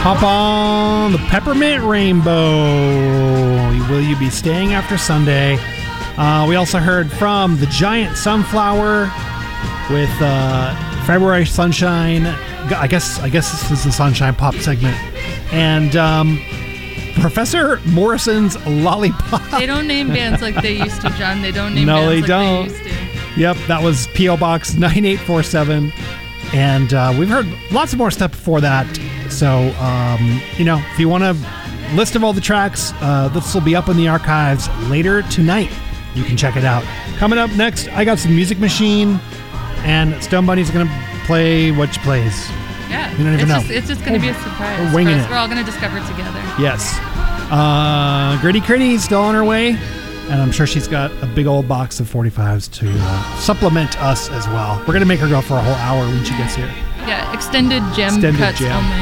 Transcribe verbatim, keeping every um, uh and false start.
Hop on the Peppermint Rainbow. Will you be staying after Sunday? Uh, we also heard from the Giant Sunflower with uh, February Sunshine. I guess I guess this is the Sunshine Pop segment. And um, Professor Morrison's Lollipop. They don't name bands like they used to, John. They don't name no, bands they like don't. they used to. Yep, that was P O Box nine eight four seven. And uh, we've heard lots of more stuff before that. So, um, you know, if you want a list of all the tracks, uh, this will be up in the archives later tonight. You can check it out. Coming up next, I got some Music Machine, and Stone Bunny's going to play what she plays. Yeah, you don't even it's know. Just, it's just going to be a surprise. We're winging it. We're all going to discover it together. Yes. Uh, Gritty Critty's still on her way, and I'm sure she's got a big old box of forty-fives to uh, supplement us as well. We're going to make her go for a whole hour when she gets here. Yeah, extended gem extended cuts jam. only.